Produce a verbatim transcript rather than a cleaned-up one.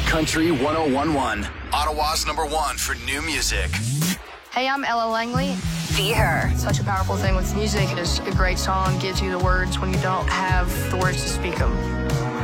Country one oh one point one. Ottawa's number one for new music. Hey, I'm Ella Langley. Be Her. Such a powerful thing with music is a great song gives you the words when you don't have the words to speak them.